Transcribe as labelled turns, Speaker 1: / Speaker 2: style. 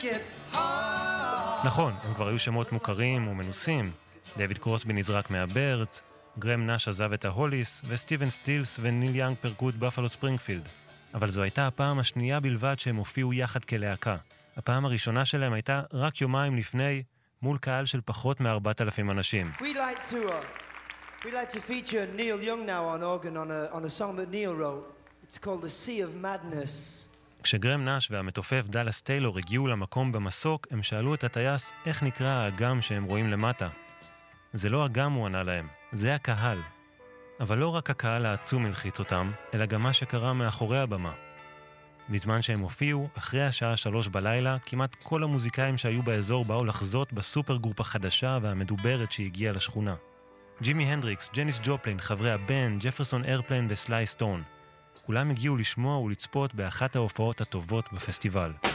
Speaker 1: נכון, הם כבר היו שמות מוכרים ומנוסים. דייוויד קרוסבי נזרק מהברדס, גרם נאש עזב את ההוליס, וסטיבן סטילס וניל יאנג פירקו את בפלו ספרינגפילד. אבל זו הייתה הפעם השנייה בלבד שהם הופיעו יחד כלהקה. הפעם הראשונה שלהם הייתה רק יומיים לפני, מול קהל של פחות מ-4,000 אנשים.
Speaker 2: We'd like to feature Neil Young now on organ on a song that Neil wrote. It's called The Sea of Madness.
Speaker 1: כשגרם נאש והמתופף דאלאס טיילור הגיעו למקום במסוק, הם שאלו את הטייס איך נקרא האגם שהם רואים למטה. זה לא אגם, הוא ענה להם, זה הקהל. אבל לא רק הקהל העצום הלחיץ אותם, אלא גם מה שקרה מאחורי הבמה. בזמן שהם הופיעו, אחרי השעה 3 בלילה, כמעט כל המוזיקאים שהיו באזור באו לחזות בסופר גרופ החדשה והמדוברת שהגיעה לשכונה. ג'ימי הנדריקס, ג'ניס ג'ופלין, חברי הבן, ג'פרסון איירפליין וסליי סטון. כולם הגיעו לשמוע ולצפות באחת ההופעות הטובות בפסטיבל.